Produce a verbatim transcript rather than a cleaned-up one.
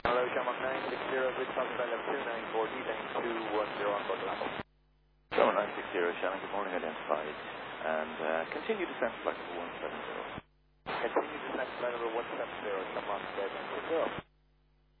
Hello, Shamrock nine six zero, good talk about level two nine four, descending two one zero on board level. Shamrock nine six zero, Shannon, good morning, identified. And uh, continue descent flight level one seven zero. Continue descent flight level one seven zero, Shamrock nine six zero.